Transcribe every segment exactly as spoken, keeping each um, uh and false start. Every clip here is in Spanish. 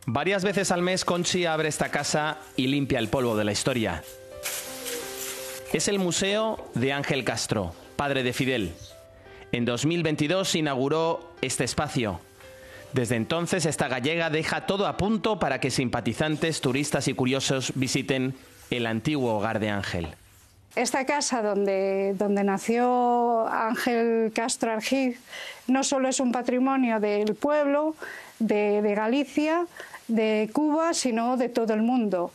Varias veces al mes Conchi abre esta casa y limpia el polvo de la historia. Es el Museo de Ángel Castro, padre de Fidel. En dos mil veintidós inauguró este espacio. Desde entonces esta gallega deja todo a punto para que simpatizantes, turistas y curiosos visiten el antiguo hogar de Ángel. Esta casa donde, donde nació Ángel Castro Argiz no solo es un patrimonio del pueblo, de, de Galicia, de Cuba, sino de todo el mundo.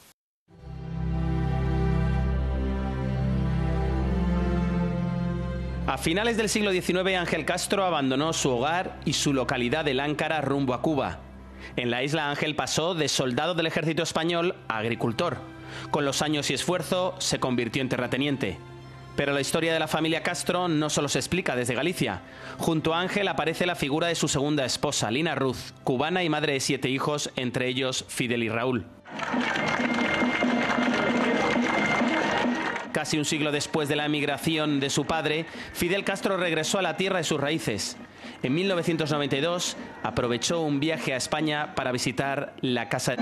A finales del siglo diecinueve, Ángel Castro abandonó su hogar y su localidad de Láncara rumbo a Cuba. En la isla Ángel pasó de soldado del ejército español a agricultor. Con los años y esfuerzo se convirtió en terrateniente. Pero la historia de la familia Castro no solo se explica desde Galicia. Junto a Ángel aparece la figura de su segunda esposa, Lina Ruz, cubana y madre de siete hijos, entre ellos Fidel y Raúl. Casi un siglo después de la emigración de su padre, Fidel Castro regresó a la tierra de sus raíces. En mil novecientos noventa y dos aprovechó un viaje a España para visitar la casa.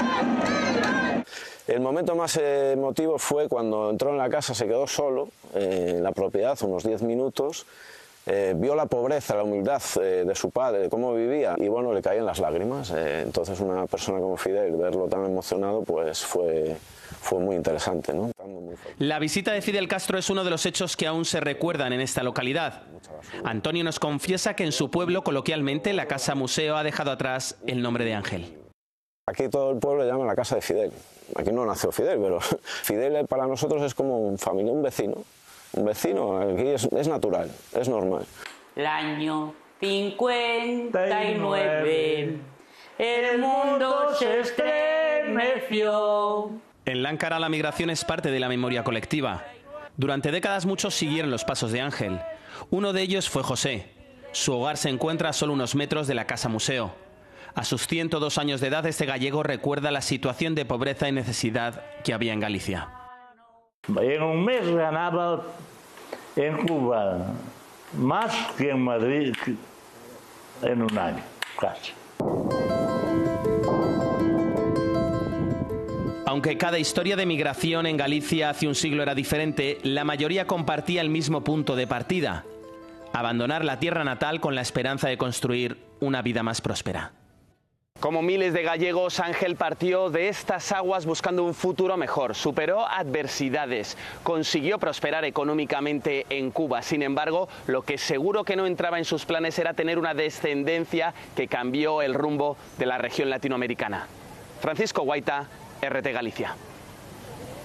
El momento más emotivo fue cuando entró en la casa, se quedó solo eh, en la propiedad unos diez minutos, eh, vio la pobreza, la humildad eh, de su padre, cómo vivía y bueno, le caían las lágrimas. Eh, entonces una persona como Fidel, verlo tan emocionado, pues fue... fue muy interesante, ¿no? La visita de Fidel Castro es uno de los hechos que aún se recuerdan en esta localidad. Antonio nos confiesa que en su pueblo, coloquialmente, la casa museo ha dejado atrás el nombre de Ángel. Aquí todo el pueblo le llama la casa de Fidel. Aquí no nació Fidel, pero Fidel para nosotros es como un familia, un vecino. Un vecino, aquí es, es natural, es normal. El año cincuenta y nueve, el mundo se estremeció. En Láncara la migración es parte de la memoria colectiva. Durante décadas muchos siguieron los pasos de Ángel. Uno de ellos fue José. Su hogar se encuentra a solo unos metros de la casa museo. A sus ciento dos años de edad, este gallego recuerda la situación de pobreza y necesidad que había en Galicia. En un mes ganaba en Cuba más que en Madrid en un año, casi. Aunque cada historia de migración en Galicia hace un siglo era diferente, la mayoría compartía el mismo punto de partida: abandonar la tierra natal con la esperanza de construir una vida más próspera. Como miles de gallegos, Ángel partió de estas aguas buscando un futuro mejor. Superó adversidades, consiguió prosperar económicamente en Cuba. Sin embargo, lo que seguro que no entraba en sus planes era tener una descendencia que cambió el rumbo de la región latinoamericana. Francisco Guaita, R T Galicia.